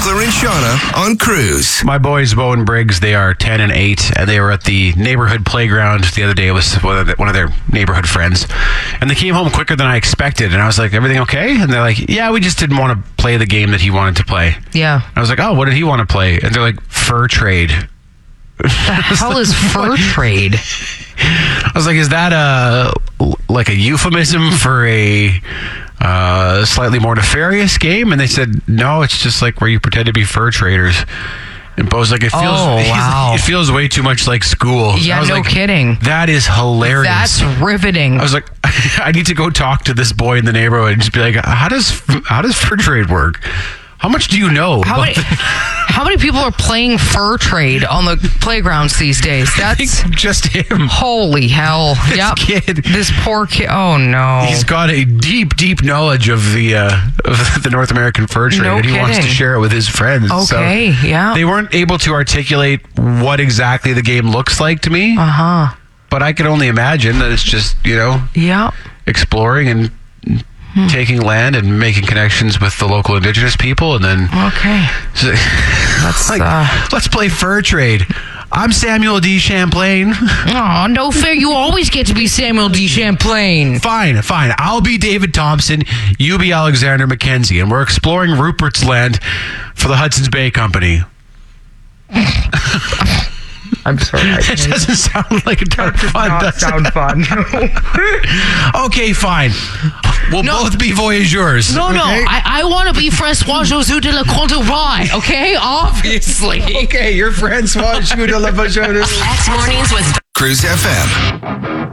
Sickler and Shauna on Cruise. My boys, Bo and Briggs, they are 10 and 8, and they were at the neighborhood playground the other day with one of their neighborhood friends. And they came home quicker than I expected. And I was like, everything okay? And they're like, yeah, we just didn't want to play the game that he wanted to play. Yeah. I was like, oh, what did he want to play? And they're like, fur trade. The hell is fur trade? I was like, is that a euphemism for a slightly more nefarious game? And they said, no, it's just like where you pretend to be fur traders. And Bo's like, it feels way too much like school. Yeah, no kidding. That is hilarious. That's riveting. I was like, I need to go talk to this boy in the neighborhood and just be like, how does fur trade work? How much do you know? How many people are playing fur trade on the playgrounds these days? That's just him. Holy hell! This kid. This poor kid. Oh no! He's got a deep knowledge of the North American fur trade, and he wants to share it with his friends. Okay, so yeah. They weren't able to articulate what exactly the game looks like to me. But I can only imagine that it's just exploring and taking land and making connections with the local indigenous people, and then let's play fur trade. I'm Samuel D. Champlain. Oh, no fair. You always get to be Samuel D. Champlain. Fine. I'll be David Thompson. You be Alexander Mackenzie, and we're exploring Rupert's Land for the Hudson's Bay Company. I'm sorry. It doesn't sound like a ton of fun. Does not sound fun. Okay, fine. We'll both be voyageurs. No. Okay? I want to be François Josue de la Contrevoix. Okay, obviously. Okay, you're François Josue de la Contrevoix. X Mornings with Cruise FM.